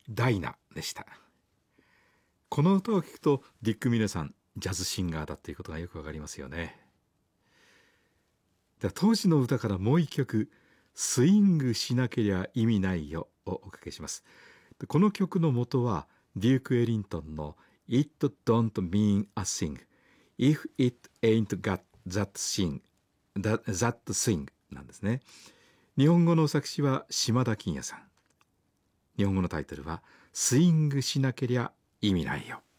ダイナでした。この歌を聴くとディック・ミネさんジャズシンガーだということがよくわかりますよね。では当時の歌からもう一曲、スイングしなけりゃ意味ないよをおかけします。でこの曲の元はデューク・エリントンの It don't mean a thing if it ain't got that thing なんですね。日本語の作詞は島田金也さん。日本語のタイトルはスイングしなけりゃ意味ないよ。